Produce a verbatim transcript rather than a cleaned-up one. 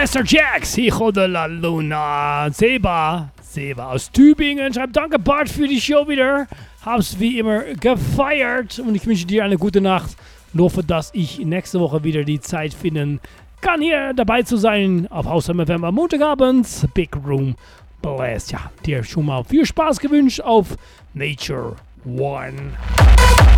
Master Jax, Hijo de la Luna. Seba, Seba aus Tübingen schreibt, danke Bart für die Show wieder. Hab's wie immer gefeiert und ich wünsche dir eine gute Nacht. Und hoffe, dass ich nächste Woche wieder die Zeit finden kann, hier dabei zu sein auf Haus M F M am Montagabend. Big Room Blast. Ja, dir schon mal viel Spaß gewünscht auf Nature One.